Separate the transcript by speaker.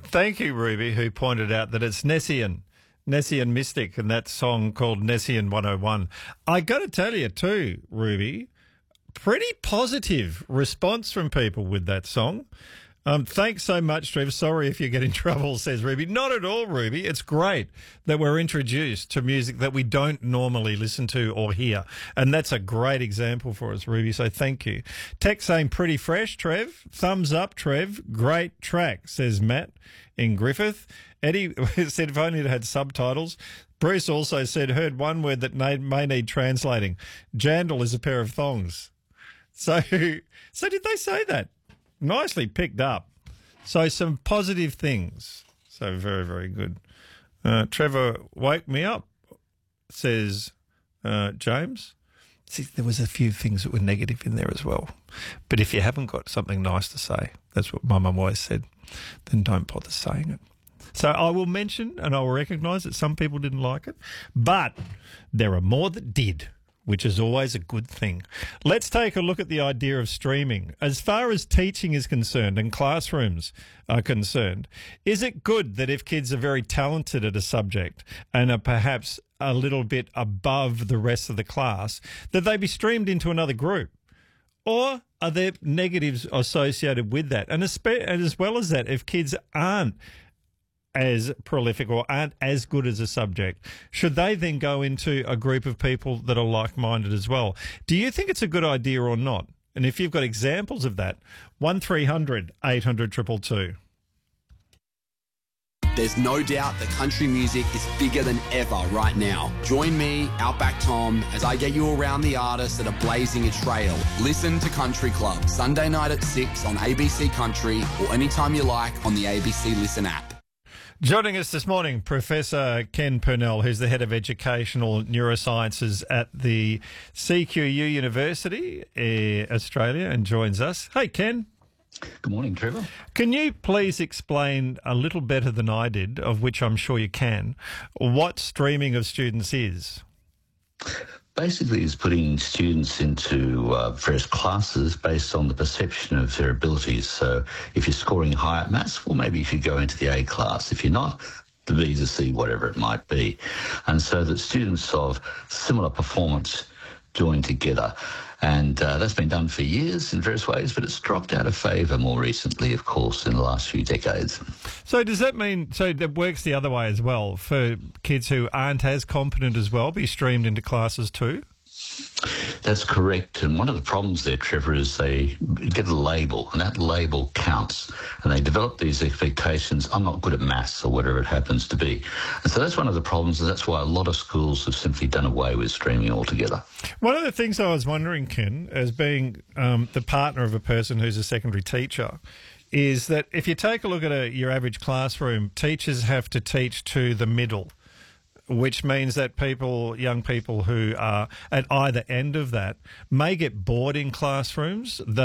Speaker 1: Thank you, Ruby, who pointed out that it's Nessian Mystic, and that song called Nessian 101. I got to tell you too, Ruby, pretty positive response from people with that song. Thanks so much, Trev. Sorry if you get in trouble, says Ruby. Not at all, Ruby. It's great that we're introduced to music that we don't normally listen to or hear. And that's a great example for us, Ruby. So thank you. Text saying pretty fresh, Trev. Thumbs up, Trev. Great track, says Matt in Griffith. Eddie said if only it had subtitles. Bruce also said, heard one word that may need translating. Jandal is a pair of thongs. So did they say that? Nicely picked up. So some positive things. So very, very good. Trevor, wake me up, says James. See, there was a few things that were negative in there as well. But if you haven't got something nice to say, that's what my mum always said, then don't bother saying it. So I will mention and I will recognise that some people didn't like it, but there are more that did, which is always a good thing. Let's take a look at the idea of streaming. As far as teaching is concerned and classrooms are concerned, is it good that if kids are very talented at a subject and are perhaps a little bit above the rest of the class, that they be streamed into another group? Or are there negatives associated with that? And as well as that, if kids aren't as prolific or aren't as good as a subject, should they then go into a group of people that are like-minded as well? Do you think it's a good idea or not? And if you've got examples of that, 1300 800 222.
Speaker 2: There's no doubt that country music is bigger than ever right now. Join me, Outback Tom, as I get you around the artists that are blazing a trail. Listen to Country Club, Sunday night at 6 on ABC Country or anytime you like on the ABC Listen app.
Speaker 1: Joining us this morning, Professor Ken Purnell, who's the Head of Educational Neurosciences at the CQU University, Australia, and joins us. Hey, Ken.
Speaker 3: Good morning, Trevor.
Speaker 1: Can you please explain a little better than I did, of which I'm sure you can, what streaming of students is?
Speaker 3: Basically, it's putting students into various classes based on the perception of their abilities. So if you're scoring high at maths, well, maybe you should go into the A class. If you're not, the B to C, whatever it might be. And so that students of similar performance join together. And that's been done for years in various ways, but it's dropped out of favour more recently, of course, in the last few decades.
Speaker 1: So does that mean, so that works the other way as well, for kids who aren't as competent as well, be streamed into classes too?
Speaker 3: That's correct. And one of the problems there, Trevor, is they get a label, and that label counts. And they develop these expectations, I'm not good at maths or whatever it happens to be. And so that's one of the problems, and that's why a lot of schools have simply done away with streaming altogether.
Speaker 1: One of the things I was wondering, Ken, as being the partner of a person who's a secondary teacher, is that if you take a look at your average classroom, teachers have to teach to the middle, which means that young people who are at either end of that may get bored in classrooms.